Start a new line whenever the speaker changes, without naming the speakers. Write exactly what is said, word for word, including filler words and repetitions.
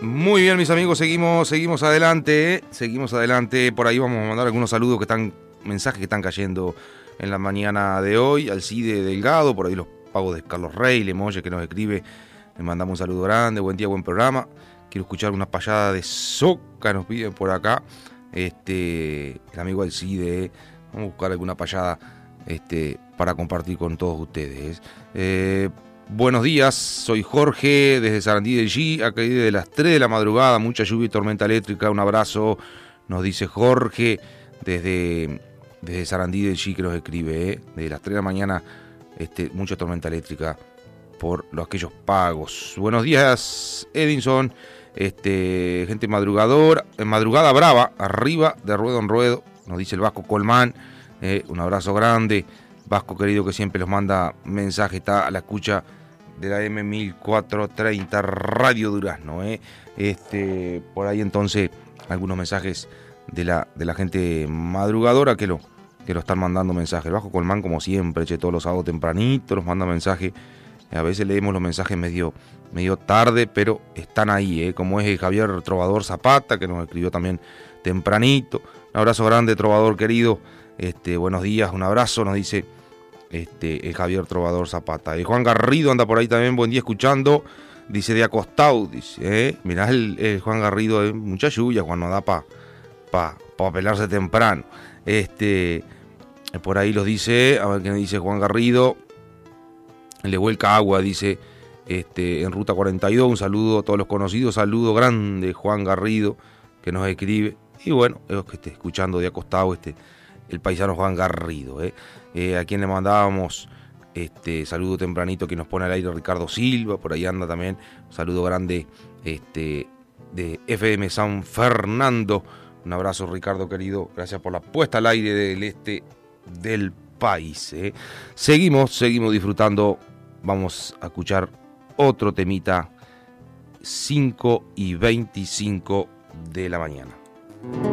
Muy bien, mis amigos, seguimos, seguimos adelante, ¿eh? seguimos adelante. Por ahí vamos a mandar algunos saludos que están, mensajes que están cayendo en la mañana de hoy. Alcide Delgado, por ahí los pagos de Carlos Rey, Lemoye que nos escribe, le mandamos un saludo grande, buen día, buen programa. Quiero escuchar una payada de soca, nos piden por acá. Este, el amigo Alcide, ¿eh? Vamos a buscar alguna payada este, para compartir con todos ustedes. Eh, Buenos días, soy Jorge desde Sarandí del G, acá desde las tres de la madrugada, mucha lluvia y tormenta eléctrica, un abrazo, nos dice Jorge desde, desde Sarandí del G que nos escribe, ¿eh? Desde las tres de la mañana, este, mucha tormenta eléctrica por los, aquellos pagos. Buenos días, Edinson, este, gente madrugadora, madrugada brava, arriba de ruedo en ruedo, nos dice el Vasco Colmán, eh, un abrazo grande. Vasco querido que siempre los manda mensaje, está a la escucha de la M mil cuatrocientos treinta Radio Durazno, ¿eh? Este, por ahí entonces algunos mensajes de la, de la gente madrugadora que lo, que lo están mandando mensajes. El Vasco Colmán, como siempre, che, todos los sábados tempranito los manda mensajes. A veces leemos los mensajes medio, medio tarde, pero están ahí, ¿eh? Como es el Javier Trovador Zapata, que nos escribió también tempranito. Un abrazo grande, Trovador querido. Este, buenos días, un abrazo, nos dice este, el Javier Trovador Zapata. El Juan Garrido anda por ahí también, buen día escuchando, dice de acostado, dice, ¿eh? Mirá el, el Juan Garrido, eh, mucha lluvia, Juan, no da para pa, pa pelarse temprano. Este, por ahí los dice, a ver qué dice Juan Garrido, le vuelca agua, dice, este, en Ruta cuarenta y dos, un saludo a todos los conocidos, saludo grande Juan Garrido, que nos escribe, y bueno, es que esté escuchando de acostado, este, el paisano Juan Garrido, ¿eh? Eh, a quien le mandábamos este saludo tempranito que nos pone al aire Ricardo Silva, por ahí anda también, un saludo grande este, de F M San Fernando, un abrazo Ricardo querido, gracias por la puesta al aire del este del país, ¿eh? Seguimos, seguimos disfrutando, vamos a escuchar otro temita, cinco y veinticinco de la mañana.